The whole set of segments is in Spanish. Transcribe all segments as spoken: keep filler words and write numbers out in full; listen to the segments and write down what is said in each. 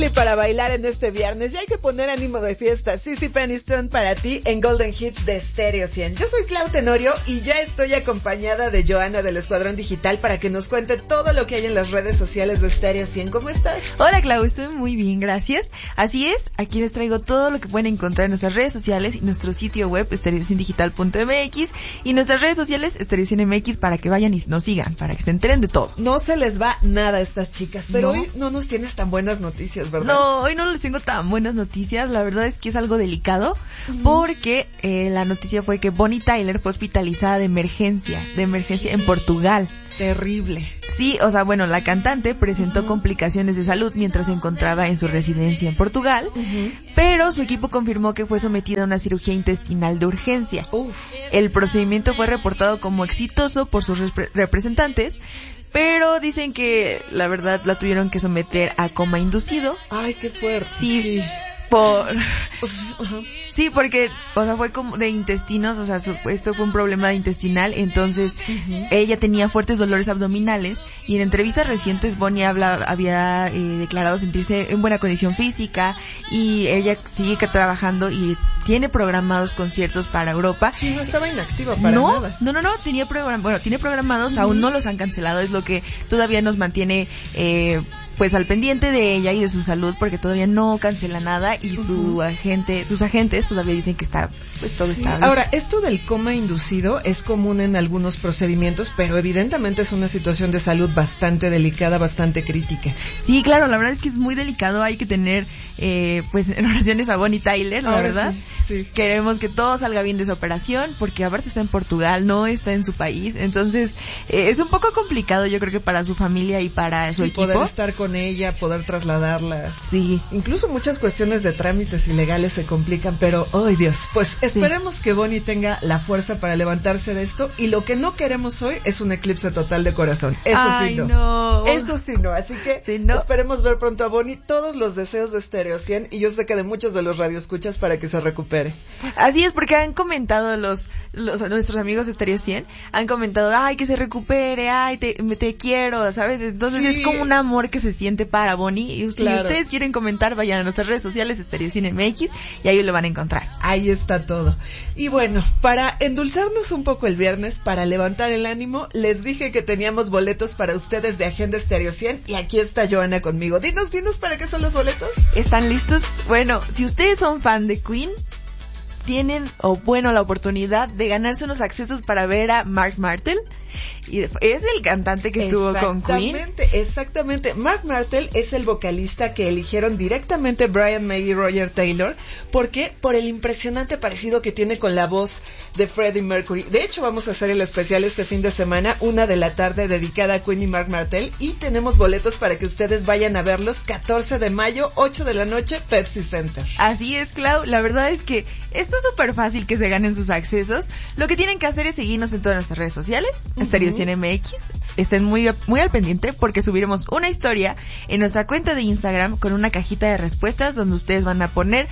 Y para bailar en este viernes ya hay que poner ánimo de fiesta. Sissy Peniston para ti en Golden Hits de Stereo cien. Yo soy Clau Tenorio y ya estoy acompañada de Joana del Escuadrón Digital para que nos cuente todo lo que hay en las redes sociales de Stereo cien. ¿Cómo estás? Hola Clau, estoy muy bien, gracias. Así es, aquí les traigo todo lo que pueden encontrar en nuestras redes sociales y nuestro sitio web stereo cien digital punto m x y nuestras redes sociales Stereo cien M X para que vayan y nos sigan, para que se enteren de todo. No se les va nada a estas chicas, pero no. Hoy no nos tienes tan buenas noticias, ¿verdad? No, hoy no les tengo tan buenas noticias. La verdad es que es algo delicado uh-huh. porque eh, la noticia fue que Bonnie Tyler fue hospitalizada de emergencia, de emergencia sí. en Portugal. Terrible. Sí, o sea, bueno, la cantante presentó uh-huh. complicaciones de salud mientras se encontraba en su residencia en Portugal, uh-huh. pero su equipo confirmó que fue sometida a una cirugía intestinal de urgencia. Uf. El procedimiento fue reportado como exitoso por sus repre- representantes, pero dicen que la verdad la tuvieron que someter a coma inducido. Ay, qué fuerte. Sí. sí. Por uh-huh. sí, porque o sea fue como de intestinos, o sea, su, esto fue un problema intestinal, entonces uh-huh. ella tenía fuertes dolores abdominales y en entrevistas recientes Bonnie habla, había eh, declarado sentirse en buena condición física y ella sigue trabajando y tiene programados conciertos para Europa. Sí, no estaba inactiva para no, nada. No, no, no, tenía program- bueno, tiene programados, uh-huh. aún no los han cancelado, es lo que todavía nos mantiene eh pues al pendiente de ella y de su salud porque todavía no cancela nada y uh-huh. su agente, sus agentes todavía dicen que está, pues todo sí. está bien. Ahora, esto del coma inducido es común en algunos procedimientos, pero evidentemente es una situación de salud bastante delicada, bastante crítica. Sí, claro, la verdad es que es muy delicado, hay que tener eh, pues en oraciones a Bonnie Tyler, la Ahora verdad. Sí, sí. Queremos que todo salga bien de esa operación porque aparte está en Portugal, no está en su país, entonces eh, es un poco complicado yo creo que para su familia y para su sí, equipo. Poder estar con ella, poder trasladarla. Sí. Incluso muchas cuestiones de trámites ilegales se complican, pero ¡ay, Dios! Pues esperemos sí. que Bonnie tenga la fuerza para levantarse de esto y lo que no queremos hoy es un eclipse total de corazón. Eso Ay, sí no. no. Eso sí no. Así que sí, no. esperemos ver pronto a Bonnie, todos los deseos de Stereo cien y yo sé que de muchos de los radioescuchas para que se recupere. Así es, porque han comentado los, los nuestros amigos de Stereo cien, han comentado, ay, que se recupere, ay, te, te quiero, ¿sabes? Entonces sí. es como un amor que se siente para Bonnie y, usted, claro. y ustedes quieren comentar, vayan a nuestras redes sociales Stereo cien M X y ahí lo van a encontrar. Ahí está todo. Y bueno, para endulzarnos un poco el viernes, para levantar el ánimo, les dije que teníamos boletos para ustedes de Agenda Stereo cien y aquí está Joana conmigo. Dinos, dinos para qué son los boletos. ¿Están listos? Bueno, si ustedes son fan de Queen, tienen, o bueno, la oportunidad de ganarse unos accesos para ver a Mark Martel. Y es el cantante que estuvo con Queen. Exactamente, exactamente. Mark Martel es el vocalista que eligieron directamente Brian May y Roger Taylor. ¿Por qué? Por el impresionante parecido que tiene con la voz de Freddie Mercury. De hecho, vamos a hacer el especial este fin de semana, una de la tarde, dedicada a Queen y Mark Martel. Y tenemos boletos para que ustedes vayan a verlos catorce de mayo, ocho de la noche, Pepsi Center. Así es, Clau. La verdad es que esto es súper fácil que se ganen sus accesos. Lo que tienen que hacer es seguirnos en todas nuestras redes sociales. Stereo cien M X, estén muy, muy al pendiente porque subiremos una historia en nuestra cuenta de Instagram con una cajita de respuestas donde ustedes van a poner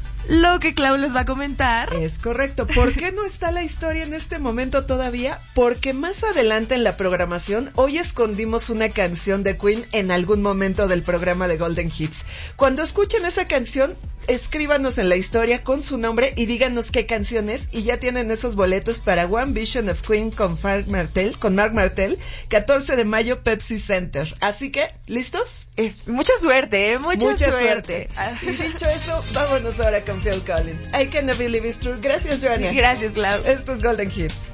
lo que Clau les va a comentar. Es correcto. ¿Por qué no está la historia en este momento todavía? Porque más adelante en la programación, hoy escondimos una canción de Queen en algún momento del programa de Golden Hits. Cuando escuchen esa canción, escríbanos en la historia con su nombre y díganos qué canción es y ya tienen esos boletos para One Vision of Queen con Mark Martel, con Mark Martel, catorce de mayo, Pepsi Center. Así que, ¿listos? Es, mucha suerte, ¿eh? Mucha, mucha suerte. suerte. Y dicho eso, vámonos ahora con Phil Collins. I Can't Believe It's True. Gracias, Joana. Gracias, Clau. Esto es Golden Hits.